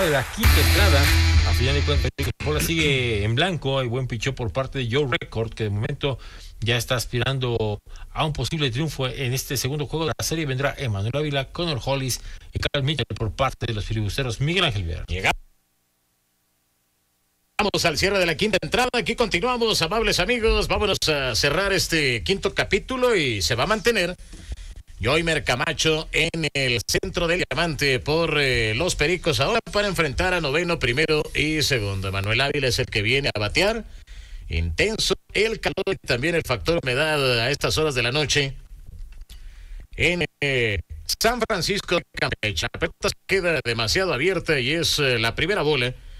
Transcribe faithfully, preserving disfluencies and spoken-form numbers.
la quinta entrada. A final de cuentas, la bola sigue en blanco. Hay buen pichó por parte de Joe Record, que de momento ya está aspirando a un posible triunfo en este segundo juego de la serie. Vendrá Emanuel Ávila, Connor Hollis y Carl Mitchell por parte de los filibusteros. Miguel Ángel Vera. Llegamos al cierre de la quinta entrada. Aquí continuamos, amables amigos. Vámonos a cerrar este quinto capítulo y se va a mantener Yoimer Camacho en el centro del diamante por eh, los Pericos ahora para enfrentar a noveno, primero y segundo. Manuel Ávila es el que viene a batear. Intenso el calor y también el factor humedad a estas horas de la noche en eh, San Francisco de Campeche. La pelota queda demasiado abierta y es eh, la primera bola